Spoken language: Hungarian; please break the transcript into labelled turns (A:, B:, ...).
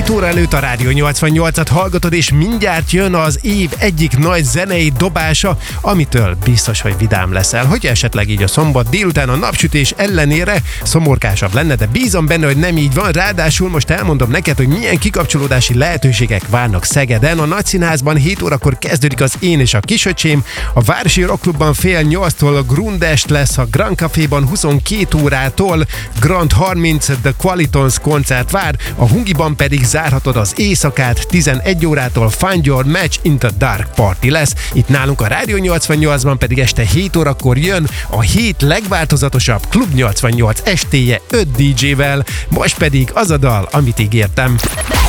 A: 7 óra előtt a Rádió 88-at hallgatod, és mindjárt jön az év egyik nagy zenei dobása, amitől biztos, hogy vidám leszel. Hogy esetleg így a szombat délután a napsütés ellenére szomorkásabb lenne, de bízom benne, hogy nem így van. Ráadásul most elmondom neked, hogy milyen kikapcsolódási lehetőségek várnak Szegeden. A Nagyszínházban 7 órakor kezdődik az Én és a kisöcsém, a Városi Rockklubban fél 8-tól Grundest lesz, a Grand Caféban 22 órától Grand 30 The Qualitons koncert vár, a Hungiban pedig zárhatod az éjszakát, 11 órától Find Your Match in the Dark Party lesz. Itt nálunk a Rádió 88-ban pedig este 7 órakor jön a hét legváltozatosabb Klub 88 estéje 5 DJ-vel, most pedig az a dal, amit ígértem.